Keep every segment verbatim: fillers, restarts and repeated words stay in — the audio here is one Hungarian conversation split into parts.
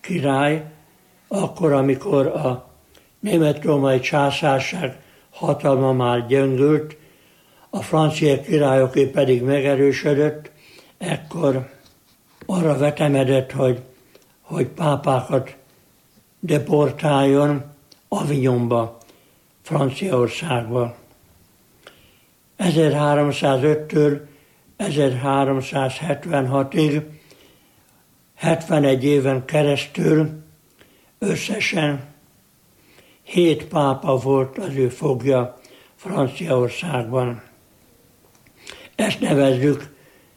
király, akkor, amikor a német-római császárság hatalma már gyöngült, a francia királyoké pedig megerősödött, ekkor arra vetemedett, hogy, hogy pápákat deportáljon Avignonba, Franciaországba. ezerháromszázöttől ezerháromszázhetvenhatig, hetvenegy éven keresztül összesen hét pápa volt az ő fogja Franciaországban. Ezt nevezzük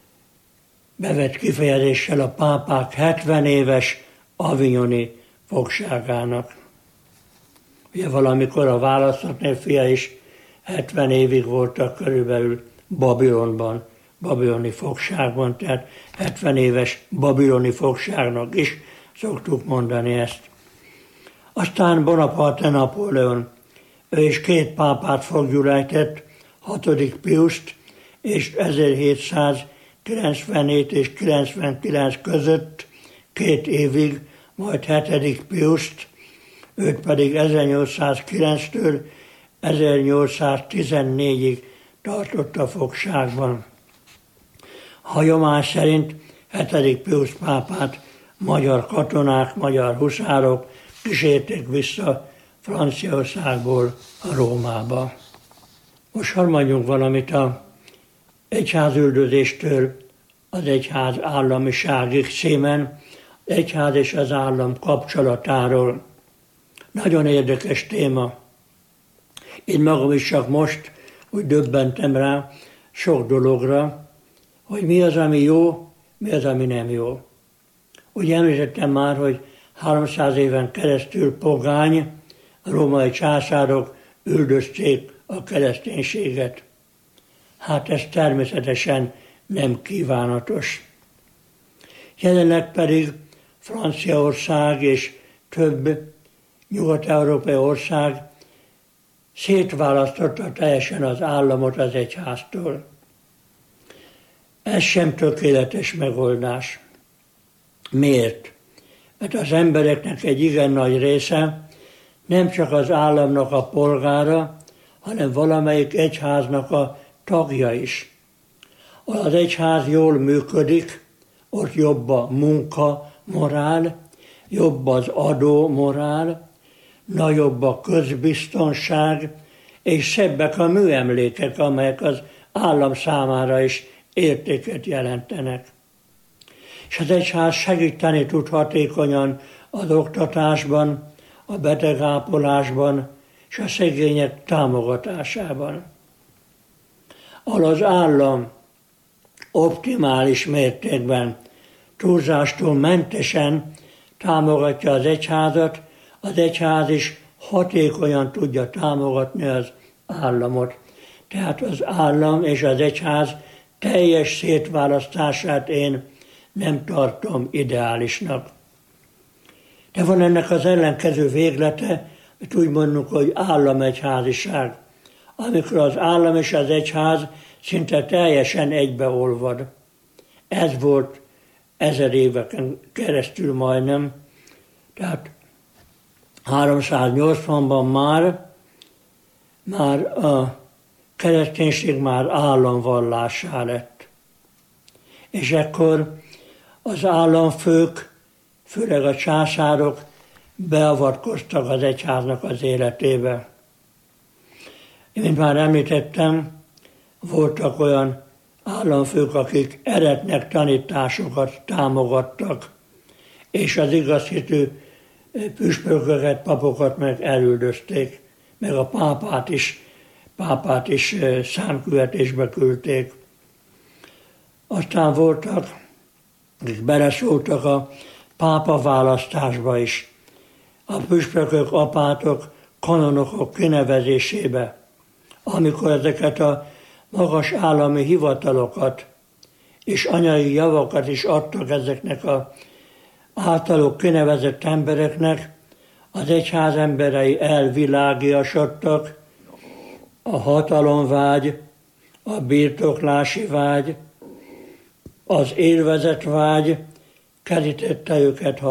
bevett kifejezéssel a pápák hetven éves avignoni fogságának. Ugye valamikor a választottné fia is hetven évig voltak körülbelül Babilonban, babiloni fogságban, tehát hetven éves babiloni fogságnak is szoktuk mondani ezt. Aztán Bonaparte Napóleon, ő is két pápát foglyulejtett, hatodik Piuszt, és ezerhétszázkilencvenhét és kilencvenkilenc között két évig, majd hetedik Piuszt, őt pedig ezernyolcszázkilenctől ezernyolcszáztizennégyig tartotta fogságban. Hagyomás szerint hetedik Piusz pápát magyar katonák, magyar huszárok kísérték vissza Franciaországból a Rómába. Most harmadjunk valamit a egyházüldözéstől az egyház államiságig címen, az egyház és az állam kapcsolatáról. Nagyon érdekes téma. Én magam is csak most úgy döbbentem rá sok dologra, hogy mi az, ami jó, mi az, ami nem jó. Úgy említettem már, hogy háromszáz éven keresztül pogány, a római császárok üldözték a kereszténységet. Hát ez természetesen nem kívánatos. Jelenleg pedig Franciaország és több nyugat-európai ország szétválasztotta teljesen az államot az egyháztól. Ez sem tökéletes megoldás. Miért? Mert az embereknek egy igen nagy része nem csak az államnak a polgára, hanem valamelyik egyháznak a tagja is. Ahol az egyház jól működik, ott jobb a munka morál, jobb az adó morál, nagyobb a közbiztonság, és szebbek a műemlékek, amelyek az állam számára is értéket jelentenek. És az egyház segíteni tud hatékonyan az oktatásban, a betegápolásban és a szegények támogatásában. Ahol az állam optimális mértékben, túlzástól mentesen támogatja az egyházat, az egyház is hatékonyan tudja támogatni az államot. Tehát az állam és az egyház teljes szétválasztását én nem tartom ideálisnak. De van ennek az ellenkező véglete, hogy úgy mondjuk, hogy államegyháziság, amikor az állam és az egyház szinte teljesen egybeolvad. Ez volt ezer éveken keresztül majdnem, tehát háromszáznyolcvanban már, már a kereszténység már államvallássá lett. És ekkor az államfők, főleg a császárok beavatkoztak az egyháznak az életébe. Én, mint már említettem, voltak olyan államfők, akik eretnek tanításokat támogattak, és az igazhitű püspököket, papokat meg elüldözték, meg a pápát is, pápát is számküvetésbe küldték. Aztán voltak, akik beleszóltak a pápa választásba is, a püspökök, apátok, kanonokok kinevezésébe, amikor ezeket a magas állami hivatalokat és anyai javakat is adtak ezeknek a általuk kinevezett embereknek, az egyház emberei elvilágiasodtak, a hatalomvágy, a birtoklási vágy, az élvezetvágy kerítette őket